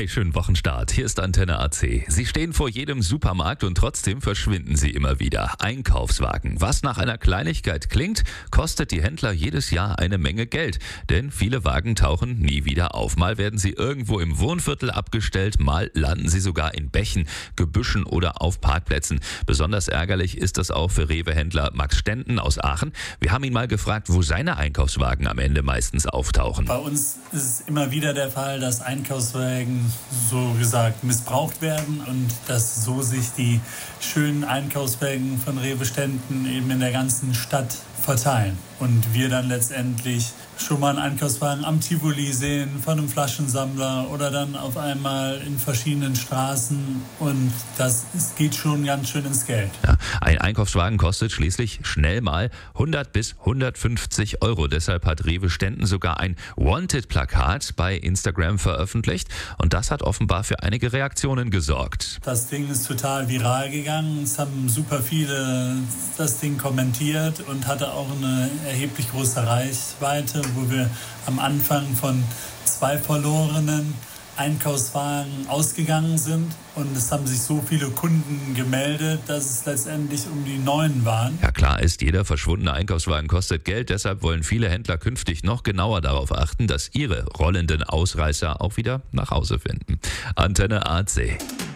Hi, schönen Wochenstart. Hier ist Antenne AC. Sie stehen vor jedem Supermarkt und trotzdem verschwinden sie immer wieder. Einkaufswagen. Was nach einer Kleinigkeit klingt, kostet die Händler jedes Jahr eine Menge Geld. Denn viele Wagen tauchen nie wieder auf. Mal werden sie irgendwo im Wohnviertel abgestellt, mal landen sie sogar in Bächen, Gebüschen oder auf Parkplätzen. Besonders ärgerlich ist das auch für Rewe-Händler Max Stenden aus Aachen. Wir haben ihn mal gefragt, wo seine Einkaufswagen am Ende meistens auftauchen. Bei uns ist es immer wieder der Fall, dass Einkaufswagen so gesagt missbraucht werden und dass so sich die schönen Einkaufswagen von Rewe Stenden eben in der ganzen Stadt verteilen. Und wir dann letztendlich schon mal einen Einkaufswagen am Tivoli sehen von einem Flaschensammler oder dann auf einmal in verschiedenen Straßen und geht schon ganz schön ins Geld. Ja, ein Einkaufswagen kostet schließlich schnell mal 100 bis 150 Euro. Deshalb hat Rewe Stenden sogar ein Wanted-Plakat bei Instagram veröffentlicht und das hat offenbar für einige Reaktionen gesorgt. Das Ding ist total viral gegangen. Es haben super viele das Ding kommentiert und hatte auch eine erheblich große Reichweite, wo wir am Anfang von 2 verlorenen Einkaufswagen ausgegangen sind. Und es haben sich so viele Kunden gemeldet, dass es letztendlich um die 9 waren. Ja, klar ist, jeder verschwundene Einkaufswagen kostet Geld. Deshalb wollen viele Händler künftig noch genauer darauf achten, dass ihre rollenden Ausreißer auch wieder nach Hause finden. Antenne AC.